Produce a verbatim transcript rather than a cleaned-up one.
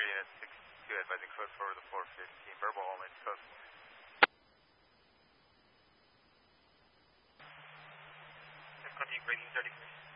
unit six two, advising code for the four fifteen, verbal only, code four. Continue grading thirty, please.